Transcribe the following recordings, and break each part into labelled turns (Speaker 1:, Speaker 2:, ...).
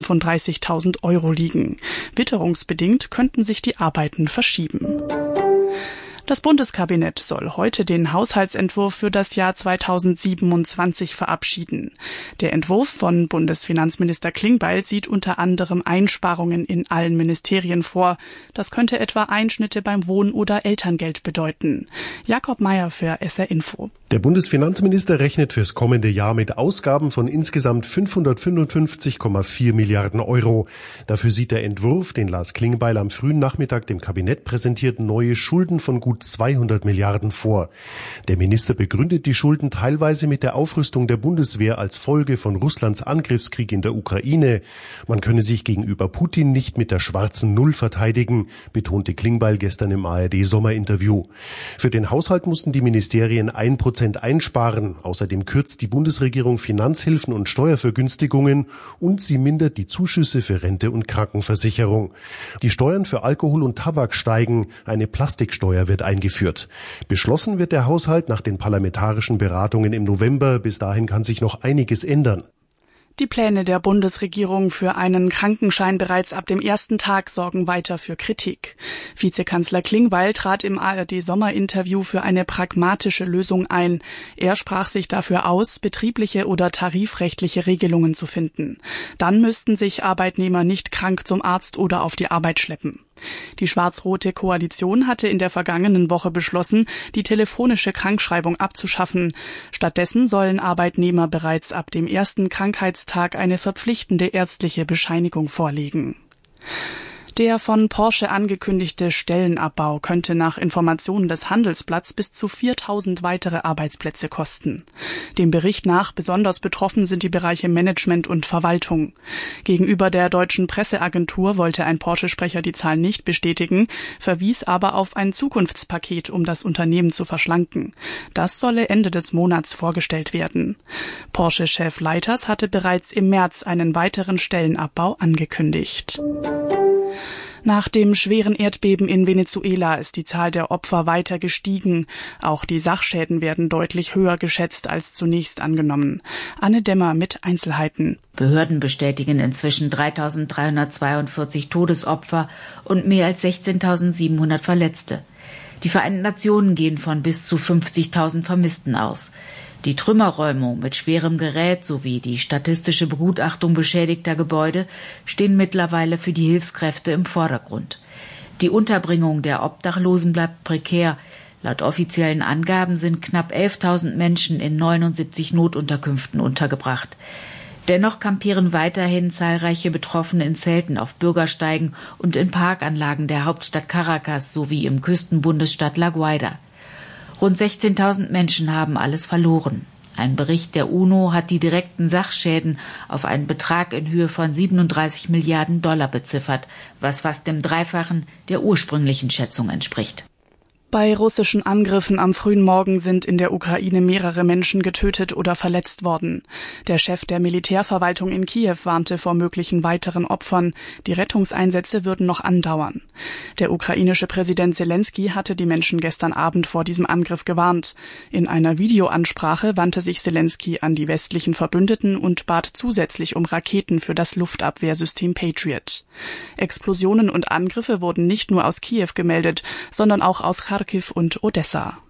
Speaker 1: 35.000 € liegen. Witterungsbedingt könnten sich die Arbeiten verschieben. Das Bundeskabinett soll heute den Haushaltsentwurf für das Jahr 2027 verabschieden. Der Entwurf von Bundesfinanzminister Klingbeil sieht unter anderem Einsparungen in allen Ministerien vor. Das könnte etwa Einschnitte beim Wohn- oder Elterngeld bedeuten. Jakob Mayer für SR Info.
Speaker 2: Der Bundesfinanzminister rechnet fürs kommende Jahr mit Ausgaben von insgesamt 555,4 Milliarden €. Dafür sieht der Entwurf, den Lars Klingbeil am frühen Nachmittag dem Kabinett präsentiert, neue Schulden von gut 200 Milliarden vor. Der Minister begründet die Schulden teilweise mit der Aufrüstung der Bundeswehr als Folge von Russlands Angriffskrieg in der Ukraine. Man könne sich gegenüber Putin nicht mit der schwarzen Null verteidigen, betonte Klingbeil gestern im ARD-Sommerinterview. Für den Haushalt mussten die Ministerien 1% einsparen. Außerdem kürzt die Bundesregierung Finanzhilfen und Steuervergünstigungen und sie mindert die Zuschüsse für Rente und Krankenversicherung. Die Steuern für Alkohol und Tabak steigen. Eine Plastiksteuer wird eingeführt. Beschlossen wird der Haushalt nach den parlamentarischen Beratungen im November. Bis dahin kann sich noch einiges ändern.
Speaker 1: Die Pläne der Bundesregierung für einen Krankenschein bereits ab dem ersten Tag sorgen weiter für Kritik. Vizekanzler Klingbeil trat im ARD-Sommerinterview für eine pragmatische Lösung ein. Er sprach sich dafür aus, betriebliche oder tarifrechtliche Regelungen zu finden. Dann müssten sich Arbeitnehmer nicht krank zum Arzt oder auf die Arbeit schleppen. Die schwarz-rote Koalition hatte in der vergangenen Woche beschlossen, die telefonische Krankschreibung abzuschaffen. Stattdessen sollen Arbeitnehmer bereits ab dem ersten Krankheitstag eine verpflichtende ärztliche Bescheinigung vorlegen. Der von Porsche angekündigte Stellenabbau könnte nach Informationen des Handelsblatts bis zu 4.000 weitere Arbeitsplätze kosten. Dem Bericht nach besonders betroffen sind die Bereiche Management und Verwaltung. Gegenüber der deutschen Presseagentur wollte ein Porsche-Sprecher die Zahl nicht bestätigen, verwies aber auf ein Zukunftspaket, um das Unternehmen zu verschlanken. Das solle Ende des Monats vorgestellt werden. Porsche-Chef Leiters hatte bereits im März einen weiteren Stellenabbau angekündigt. Nach dem schweren Erdbeben in Venezuela ist die Zahl der Opfer weiter gestiegen. Auch die Sachschäden werden deutlich höher geschätzt als zunächst angenommen. Anne Dämmer mit Einzelheiten.
Speaker 3: Behörden bestätigen inzwischen 3.342 Todesopfer und mehr als 16.700 Verletzte. Die Vereinten Nationen gehen von bis zu 50.000 Vermissten aus. Die Trümmerräumung mit schwerem Gerät sowie die statistische Begutachtung beschädigter Gebäude stehen mittlerweile für die Hilfskräfte im Vordergrund. Die Unterbringung der Obdachlosen bleibt prekär. Laut offiziellen Angaben sind knapp 11.000 Menschen in 79 Notunterkünften untergebracht. Dennoch kampieren weiterhin zahlreiche Betroffene in Zelten auf Bürgersteigen und in Parkanlagen der Hauptstadt Caracas sowie im Küstenbundesstaat La Guaira. Rund 16.000 Menschen haben alles verloren. Ein Bericht der UNO hat die direkten Sachschäden auf einen Betrag in Höhe von 37 Milliarden $ beziffert, was fast dem Dreifachen der ursprünglichen Schätzung entspricht.
Speaker 1: Bei russischen Angriffen am frühen Morgen sind in der Ukraine mehrere Menschen getötet oder verletzt worden. Der Chef der Militärverwaltung in Kiew warnte vor möglichen weiteren Opfern. Die Rettungseinsätze würden noch andauern. Der ukrainische Präsident Selenskyj hatte die Menschen gestern Abend vor diesem Angriff gewarnt. In einer Videoansprache wandte sich Selenskyj an die westlichen Verbündeten und bat zusätzlich um Raketen für das Luftabwehrsystem Patriot. Explosionen und Angriffe wurden nicht nur aus Kiew gemeldet, sondern auch aus Kharkiv und Odessa.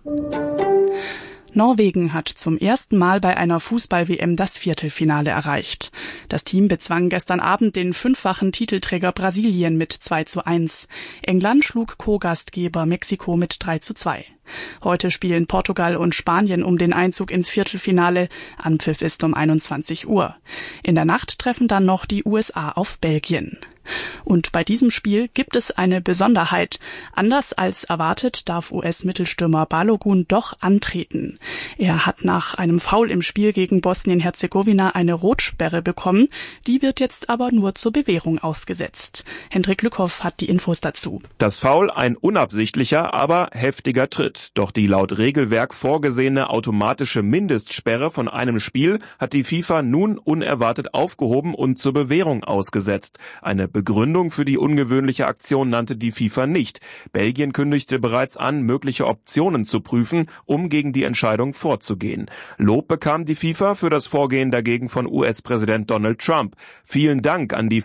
Speaker 1: Norwegen hat zum ersten Mal bei einer Fußball-WM das Viertelfinale erreicht. Das Team bezwang gestern Abend den 5-fachen Titelträger Brasilien mit 2:1. England schlug Co-Gastgeber Mexiko mit 3:2. Heute spielen Portugal und Spanien um den Einzug ins Viertelfinale. Anpfiff ist um 21 Uhr. In der Nacht treffen dann noch die USA auf Belgien. Und bei diesem Spiel gibt es eine Besonderheit. Anders als erwartet darf US-Mittelstürmer Balogun doch antreten. Er hat nach einem Foul im Spiel gegen Bosnien-Herzegowina eine Rotsperre bekommen. Die wird jetzt aber nur zur Bewährung ausgesetzt. Hendrik Lückhoff hat die Infos dazu.
Speaker 4: Das Foul ein unabsichtlicher, aber heftiger Tritt. Doch die laut Regelwerk vorgesehene automatische Mindestsperre von einem Spiel hat die FIFA nun unerwartet aufgehoben und zur Bewährung ausgesetzt. Eine Begründung für die ungewöhnliche Aktion nannte die FIFA nicht. Belgien kündigte bereits an, mögliche Optionen zu prüfen, um gegen die Entscheidung vorzugehen. Lob bekam die FIFA für das Vorgehen dagegen von US-Präsident Donald Trump. Vielen Dank an die